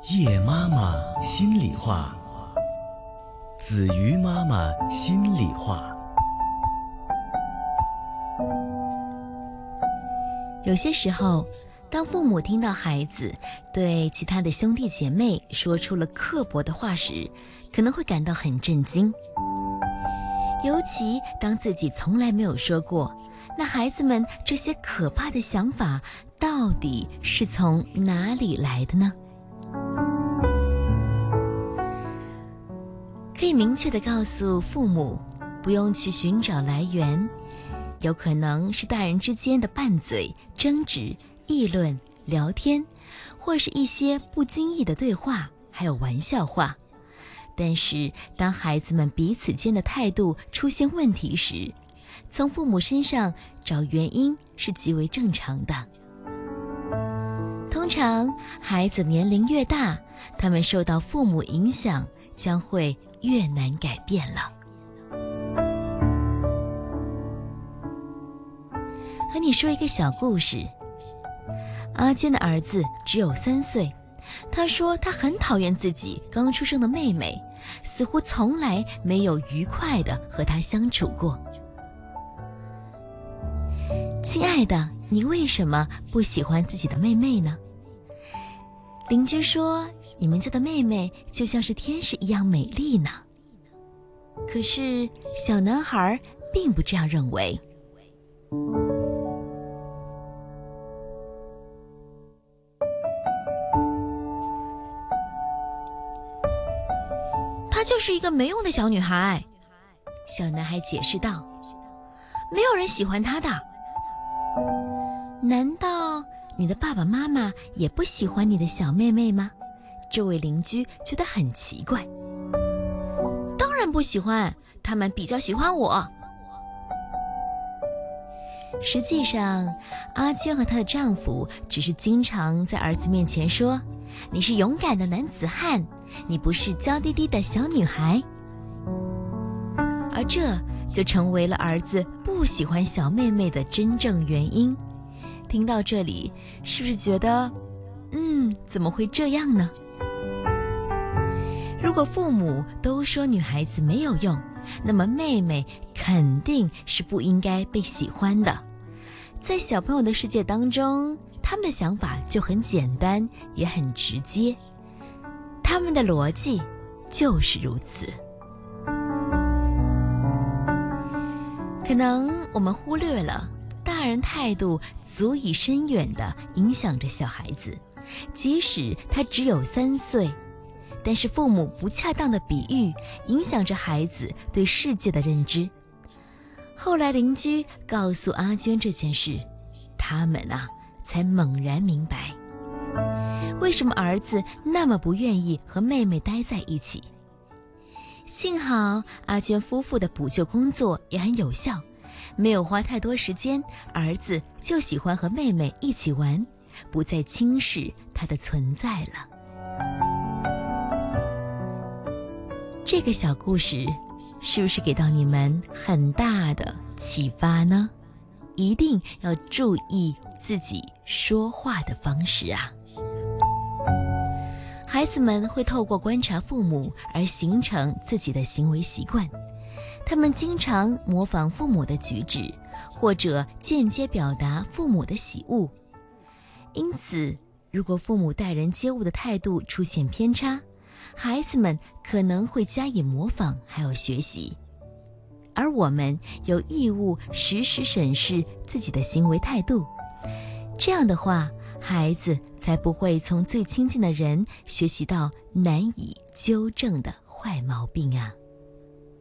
叶妈妈心里话，子瑜妈妈心里话。 有些时候，当父母听到孩子对其他的兄弟姐妹说出了刻薄的话时，可能会感到很震惊。尤其当自己从来没有说过，那孩子们这些可怕的想法到底是从哪里来的呢？可以明确地告诉父母，不用去寻找来源，有可能是大人之间的拌嘴、争执、议论、聊天，或是一些不经意的对话，还有玩笑话。但是当孩子们彼此间的态度出现问题时，从父母身上找原因是极为正常的。通常孩子年龄越大，他们受到父母影响将会越难改变了。和你说一个小故事。阿娟的儿子只有3岁，他说他很讨厌自己刚出生的妹妹，似乎从来没有愉快地和她相处过。亲爱的，你为什么不喜欢自己的妹妹呢？邻居说，你们家的妹妹就像是天使一样美丽呢。可是小男孩并不这样认为。她就是一个没用的小女孩，小男孩解释道，没有人喜欢她的。难道你的爸爸妈妈也不喜欢你的小妹妹吗？这位邻居觉得很奇怪。当然不喜欢，他们比较喜欢我。实际上，阿娟和她的丈夫只是经常在儿子面前说，你是勇敢的男子汉，你不是娇滴滴的小女孩。而这就成为了儿子不喜欢小妹妹的真正原因。听到这里，是不是觉得怎么会这样呢？如果父母都说女孩子没有用，那么妹妹肯定是不应该被喜欢的。在小朋友的世界当中，他们的想法就很简单，也很直接，他们的逻辑就是如此。可能我们忽略了大人态度足以深远地影响着小孩子，即使他只有3岁，但是父母不恰当的比喻影响着孩子对世界的认知。后来邻居告诉阿娟这件事，他们才猛然明白，为什么儿子那么不愿意和妹妹待在一起。幸好阿娟夫妇的补救工作也很有效，没有花太多时间，儿子就喜欢和妹妹一起玩，不再轻视她的存在了。这个小故事是不是给到你们很大的启发呢？一定要注意自己说话的方式啊！孩子们会透过观察父母而形成自己的行为习惯，他们经常模仿父母的举止，或者间接表达父母的喜恶。因此，如果父母待人接物的态度出现偏差，孩子们可能会加以模仿还有学习。而我们有义务时时审视自己的行为态度，这样的话，孩子才不会从最亲近的人学习到难以纠正的坏毛病啊。